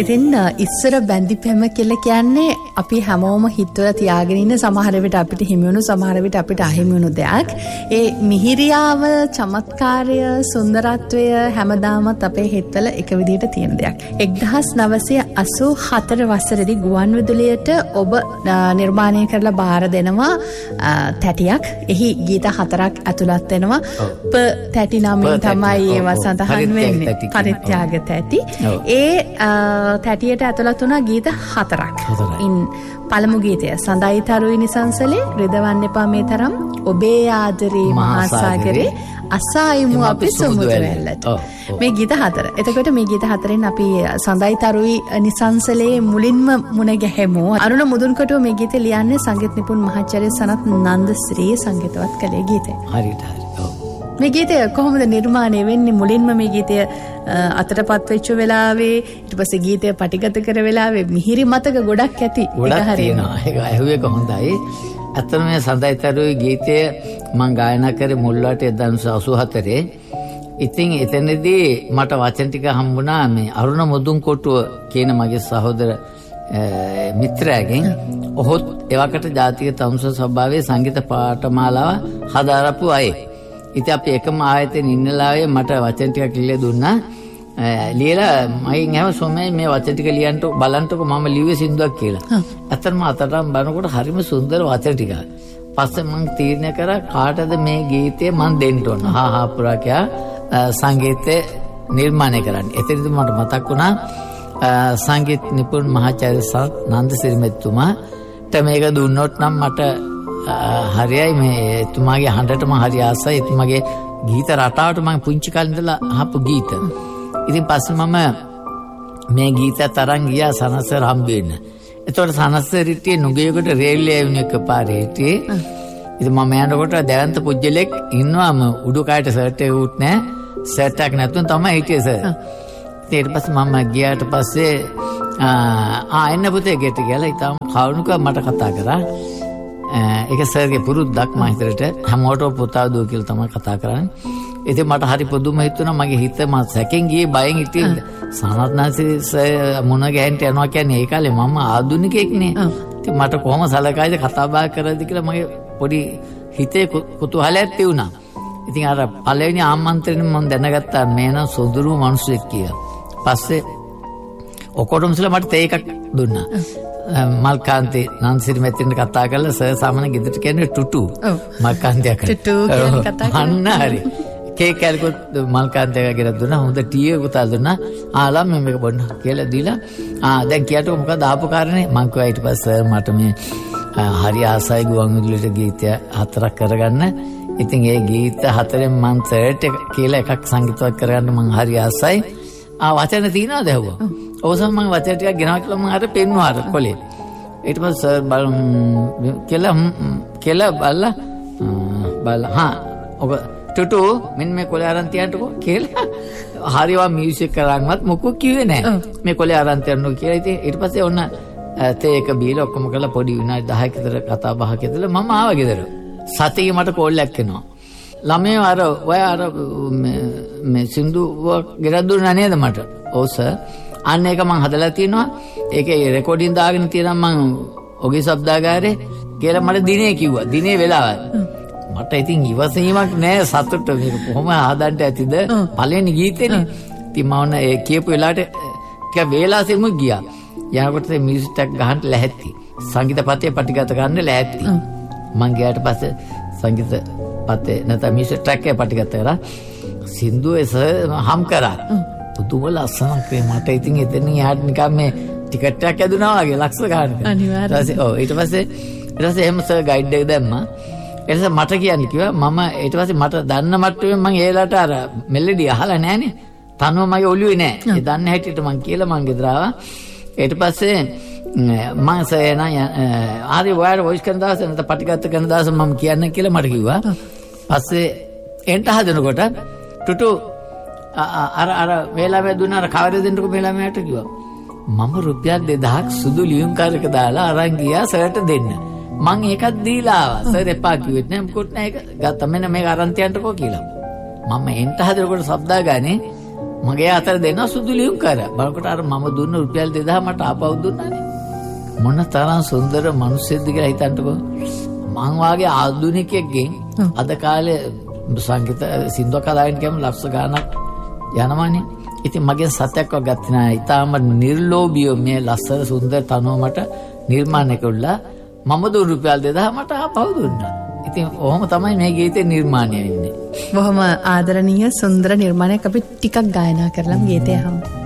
ඉතින් ඉස්සර බැඳිපැම කියලා කියන්නේ අපි හැමෝම හිතවල තියාගෙන ඉන්න සමහර විට අපිට හිමි වුණු සමහර විට අපිට අහිමි වුණු දෙයක්. ඒ මිහිරියාව, චමත්කාරය, සුන්දරත්වය හැමදාමත් අපේ හිතවල එක විදිහට තියෙන දෙයක්. 1984 වසරේදී ගුවන්විදුලියට ඔබ නිර්මාණය කරලා බාර දෙනවා තැටියක්. එහි ගීත 4ක් ඇතුළත් වෙනවා. තැටි නමින් තමයි ඒවා සඳහන් වෙන්නේ. පරිත්‍යාග තැටි. ඒ තැටියට ඇතුළත් වුණා ගීත 4ක්. පළමු ගීතය සඳයි තරුයි නිසංසලේ, රිදවන්න එපා මේ තරම්, ඔබේ ආදරේ මහා සාගරේ, අසායිමු අපි සමුද්‍ර වැල්ලට. මේ ගීත 4. එතකොට මේ ගීත 4න් අපි සඳයි තරුයි නිසංසලේ මුලින්ම මුණ ගැහෙමු. අරුණ මුදුන්කොටුව මේ ගීතය ලියන්නේ සංගීත නිපුන් මහාචාර්ය සනත් නන්දශ්‍රී සංගීතවත් කළේ ගීතය. හරියට. මේ ගීතය කොහොමද නිර්මාණය වෙන්නේ? මුලින්ම මේ ගීතය අතටපත් වෙච්ච වෙලාවේ, ඊට පස්සේ ගීතය පටිගත කර වෙලාවේ මිහිරි මතක ගොඩක් ඇති. ගොඩක් තියෙනවා. ඒක ඇහුවේ කොහොඳයි. ඇත්තටම මේ සඳයි තරුයි ගීතය මම ගායනා කරේ මුල්වට 1984. ඉතින් එතනදී මට වචන ටික හම්බුණා මේ අරුණ මුදුන්කොටුව කියන මගේ සහෝදර මිත්‍රයාගෙන්. ඔහොත් එවකට ජාතික තමුස සභාවේ සංගීත පාඨමාලාව හදාරපු අය. ඉතින් අපි එකම ආයතන ඉන්නලාවේ මට වචන ටිකක් ලියලා දුන්නා. ලියලා මයින් හැම සොමේ මේ වචන ටික ලියන්නට බලන්නකො මම ලිව්වේ සින්දුවක් කියලා. ඇත්තටම අතටම බලනකොට හරිම සුන්දර වචන ටිකක්. පස්සේ මම තීරණය කරා කාටද මේ ගීතය මම දෙන්න ඕන. හා පුරාකියා සංගීතය නිර්මාණය කරන්නේ. එතනදී මට මතක් වුණා සංගීත නිපුන් මහාචාර්ය නන්දසිරි මෙතුමාට මේක දුන්නොත් නම් මට හරියයි. මේ එතුමාගේ හඬට මම හරි ආසයි. එතුමාගේ ගීත රටාවට මම පුංචි කාලේ ඉඳලා අහපු ගීත. ඉතින් පස්සේ මම මේ ගීතත් අරන් ගියා සනසර් හම්බ වෙන්න. එතකොට සනසර් හිටියේ නුගේකට රේල් ඇවිනියු එකපාරේ හිටියේ. ඉතින් මම යනකොට දැවන්ත පුජ්‍යලෙක් ඉන්නවාම උඩුකයට ෂර්ට් එක උත් නැහැ. ෂර්ට් එකක් නැතුව තමයි හිටියේ සර්. ඊට පස්සේ මම ගියාට පස්සේ එන්න පුතේ ගෙට ගිහලා ඊටම කවුරුක මට කතා කරා. ඒක සර්ගේ පුරුද්දක් මම හිතට හැමෝටම පුතා දුව කියලා තමයි කතා කරන්නේ. ඉතින් මට හරි පුදුම හිතුණා. මගේ හිත මම සැකෙන් ගියේ බයෙන් හිටියේ. සනත්නාසි මොන ගෑන්ට යනවා කියන්නේ ඒ කාලේ මම ආදුනිකෙක් නේ. ඉතින් මට කොහොම සලකයිද කතා බහ කරද්දි කියලා මගේ පොඩි හිතේ කුතුහලයක් තියුණා. ඉතින් අර පළවෙනි ආමන්ත්‍රණය මම දැනගත්තා මේ නම් සොඳුරු මිනිස්සෙක් කියලා. පස්සේ ඔකොටම ඉස්සලා මට තේ එකක් දුන්නා. මල්කාන්තේ නන්සිරි මෙතෙන්ට කතා කරලා සර් සාමන ගෙදරට කියන්නේ ටුටු. මල්කාන්තයක් ටුටු කියන කතා කරා. හරි. කේක් කැල්කොත් මල්කාන්තයක් ගෙනත් දුන්නා. හොඳ ටී එකක් දුන්නා. ආලම් මේක බොන්න කියලා දීලා දැන් කියටෝ මොකද ආපු කාරණේ මං කිව්වා ඊට පස්සේ සර් මට මේ හරි ආසයි ගුවන්විදුලියට ගීත 4ක් කරගන්න. ඉතින් ඒ ගීත 4න් මං සර්ට් කියලා එකක් සංගීතවත් කරගන්න මං හරි ආසයි. වචන තියනවාද ඇහුවා. ඔවසම මම වචන ටිකක් ගෙනවා කියලා මම අර පෙන්නුවා අර කොලේ. ඊට පස්සේ සර් කියලා බලලා ඔබ ටුටු මෙන්න මේ කොලේ අරන් තියන්නකෝ කියලා. හරිවා මියුසික් කරාන්වත් මොකෝ කිව්වේ නැහැ. මේ කොලේ අරන් තියන්නකෝ කියලා. ඉතින් ඊට පස්සේ ඔන්න තේ එක බීලා ඔක්කොම කරලා පොඩි විනාඩි 10ක විතර කතා බහක ඉඳලා මම ආවා ගෙදර. සතියේ මට කෝල් එකක් එනවා. ළමයා ඔය මේ සින්දුවක් ගෙනත් දුන්නා නේද මට? ඔව් සර්. අන්න ඒක මං හදලා තියෙනවා. ඒකේ රෙකෝඩින් දාගෙන තියෙනවා මං ඔගේ ශබ්දාගාරේ කියලා මට දිනේ කිව්වා. දිනේ වෙලාවත්. මට ඉතින් ඉවසීමක් නැහැ සතුට මේක කොහොම හදන්න ඇතිද? පළවෙනි ගීතේනේ. ඉතින් මම ඒ කියපු වෙලාවට ටික වේලාසෙම ගියා. යනකොට මේ මියුසික් එකක් ගහන්න ලැහැත්ති. සංගීතපතේ පටිගත ගන්න ලැහැත්ති. මං ගියාට පස්සේ සංගීත පතේ නැත්නම් මියුසික් ට්‍රැක් එක පටිගත කරා. සින්දුවේ හම් කරා. පුදුම ලස්සනක් වේ මට. ඉතින් එතනින් යාට නිකන් මේ ටිකට් එකක් ඇදුනා වගේ ලක්ෂ ගානක. අනිවාර්යයෙන්. ඊට පස්සේ එහෙම සර් ගයිඩ් එක දැම්මා. ඊට පස්සේ මට කියන්න කිව්වා මම ඊට පස්සේ මට දන්න මට්ටමෙන් මම ඒලට අර මෙලඩි අහලා නැහනේ. තනුව මගේ ඔළුවේ නෑ. ඒ දන්න හැටියට මං කියලා මං ගෙදර ආවා. ඊට පස්සේ මම සේනා ආරි වයර් වොයිස් කරන දවස් නැත්නම් පටිගත කරන දවස් මම කියන්න කියලා මට කිව්වා. පස්සේ එන්ට හදනකොට ටුටු අර වේලාවේ දුන්න අර කවරේ දෙන්නකො වේලාවේට කිව්වා. මම රුපියල් 2000ක් සුදු ලියුම් කාර්යක දාලා අරන් ගියා සර්ට දෙන්න. මං ඒකත් දීලා ආවා. සර් එපා කිව්වෙත් නෑ මොකොත් නෑ ඒක ගත්තා. මෙන්න මේක අරන් තියන්නකෝ කියලා. මම එන්ට හදනකොට ශබ්දා ගානේ මගේ අතර දෙන්න සුදු ලියුම් කර. බලකට අර මම දුන්න රුපියල් 2000 මට ආපහු දුන්නානේ. මොන තරම් සුන්දර මිනිස්සුද කියලා හිතන්නකෝ. මං වාගේ ආධුනිකයෙක්ගෙන් අද කාලේ සංගීත සින්දුව කලාවෙන් කියමු ලක්ෂ ගාණක් යනවනේ. ඉතින් මගේ සත්‍යයක් වක් ගත්තේ නැහැ. ඊටාම නිර්ලෝභීව මේ ලස්සන සුන්දර තනුව මට නිර්මාණය කළා. මම දුන්න රුපියල් 2000 මට ආපහු දුන්නා. ඉතින් ඔහොම තමයි මේ ගීතේ නිර්මාණය වෙන්නේ. බොහොම ආදරණීය සුන්දර නිර්මාණයක් අපි ටිකක් ගායනා කරලා ගීතය අහමු.